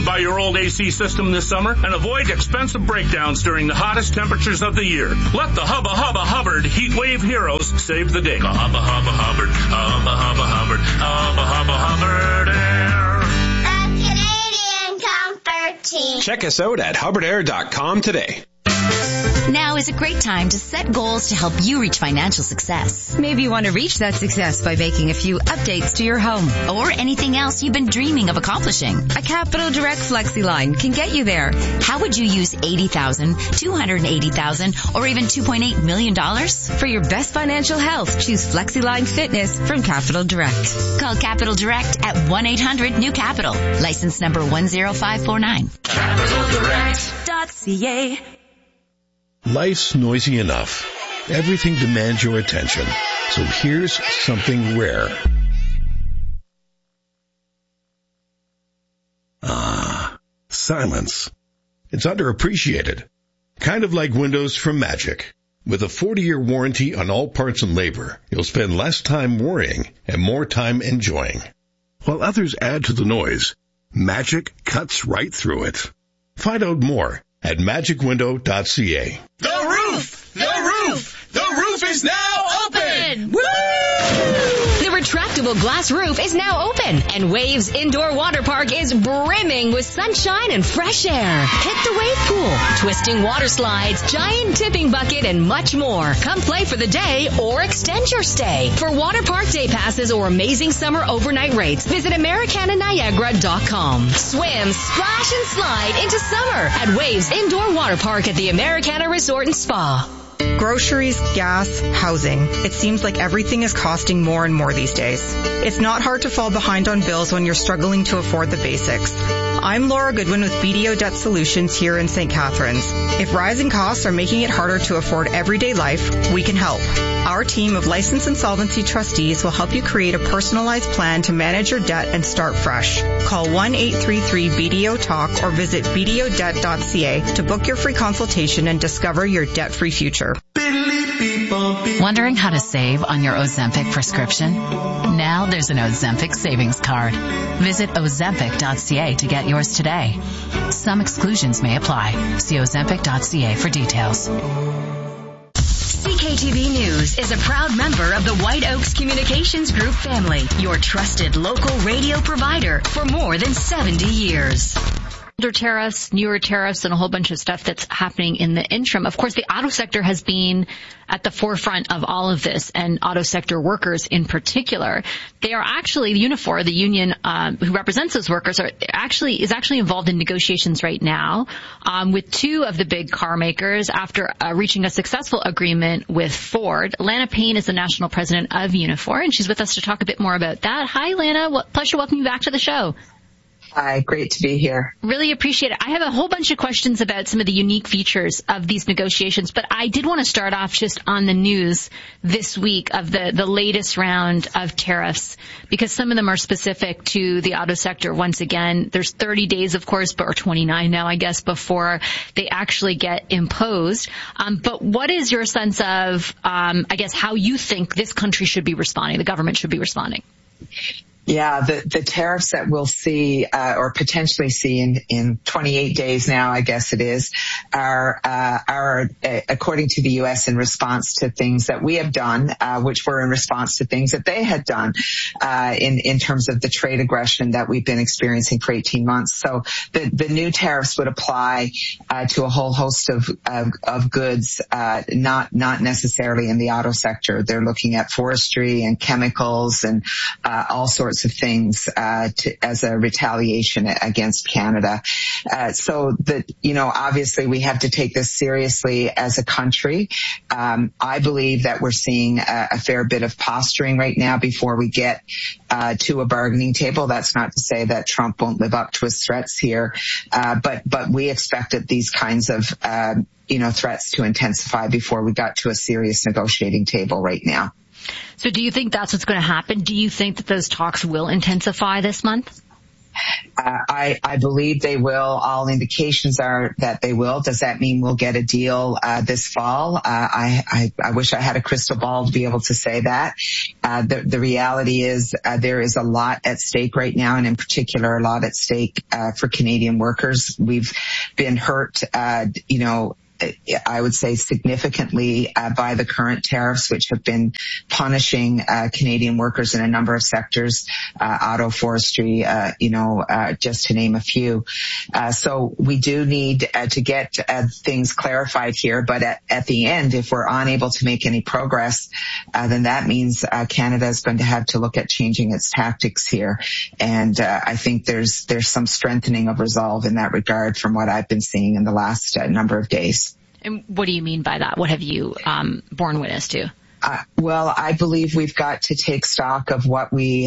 Stand by your old AC system this summer and avoid expensive breakdowns during the hottest temperatures of the year. Let the Hubba Hubba Hubbard Heat Wave heroes save the day. Hubba Hubba Hubbard, Hubba Hubba Hubbard, Hubba Hubba Hubbard Air. The Canadian Comfort Team. Check us out at hubbardair.com today. Now is a great time to set goals to help you reach financial success. Maybe you want to reach that success by making a few updates to your home. Or anything else you've been dreaming of accomplishing. A Capital Direct Flexi line can get you there. How would you use $80,000, $280,000, or even $2.8 million? For your best financial health, choose FlexiLine Fitness from Capital Direct. Call Capital Direct at 1-800-NEW-CAPITAL. License number 10549. CapitalDirect.ca. Life's noisy enough. Everything demands your attention. So here's something rare. Silence. It's underappreciated. Kind of like windows from Magic. With a 40-year warranty on all parts and labor, you'll spend less time worrying and more time enjoying. While others add to the noise, Magic cuts right through it. Find out more at magicwindow.ca. The roof! The roof! The roof is now open! Woo! The retractable glass roof is now open, and Waves Indoor Water Park is brimming with sunshine and fresh air. Hit the wave pool, twisting water slides, giant tipping bucket, and much more. Come play for the day or extend your stay. For water park day passes or amazing summer overnight rates, visit AmericanaNiagara.com. Swim, splash, and slide into summer at Waves Indoor Water Park at the Americana Resort and Spa. Groceries, gas, housing. It seems like everything is costing more and more these days. It's not hard to fall behind on bills when you're struggling to afford the basics. I'm Laura Goodwin with BDO Debt Solutions here in St. Catharines. If rising costs are making it harder to afford everyday life, we can help. Our team of licensed insolvency trustees will help you create a personalized plan to manage your debt and start fresh. Call 1-833-BDO-TALK or visit bdodebt.ca to book your free consultation and discover your debt-free future. Wondering how to save on your Ozempic prescription? Now there's an Ozempic savings card. Visit ozempic.ca to get yours today. Some exclusions may apply. See ozempic.ca for details. CKTV News is a proud member of the White Oaks Communications Group family, your trusted local radio provider for more than 70 years. Older tariffs, newer tariffs, and a whole bunch of stuff that's happening in the interim. Of course, the auto sector has been at the forefront of all of this, and auto sector workers in particular. They are actually, Unifor, the union who represents those workers, is actually involved in negotiations right now with two of the big car makers after reaching a successful agreement with Ford. Lana Payne is the national president of Unifor, and she's with us to talk a bit more about that. Hi, Lana. Pleasure welcoming you back to the show. Hi, great to be here. Really appreciate it. I have a whole bunch of questions about some of the unique features of these negotiations, but I did want to start off just on the news this week of the latest round of tariffs, because some of them are specific to the auto sector. Once again, there's 30 days, of course, or 29 now, I guess, before they actually get imposed. But what is your sense of, I guess, how you think this country should be responding, the government should be responding? Yeah, the tariffs that we'll see, or potentially see in 28 days now, I guess it is, are according to the U.S. in response to things that we have done, which were in response to things that they had done, in terms of the trade aggression that we've been experiencing for 18 months. So the new tariffs would apply, to a whole host of goods, not necessarily in the auto sector. They're looking at forestry and chemicals and, all sorts of things as a retaliation against Canada. So that, obviously we have to take this seriously as a country. I believe that we're seeing a fair bit of posturing right now before we get to a bargaining table. That's not to say that Trump won't live up to his threats here, but we expected these kinds of threats to intensify before we got to a serious negotiating table right now. So do you think that's what's going to happen? Do you think that those talks will intensify this month? I believe they will. All indications are that they will. Does that mean we'll get a deal this fall? I wish I had a crystal ball to be able to say that. The reality is there is a lot at stake right now, and in particular, a lot at stake for Canadian workers. We've been hurt, I would say significantly by the current tariffs, which have been punishing Canadian workers in a number of sectors, auto, forestry, just to name a few. So we do need to get things clarified here. But at the end, if we're unable to make any progress, then that means Canada is going to have to look at changing its tactics here. And I think there's some strengthening of resolve in that regard from what I've been seeing in the last number of days. And what do you mean by that? What have you borne witness to? Well, I believe we've got to take stock of what we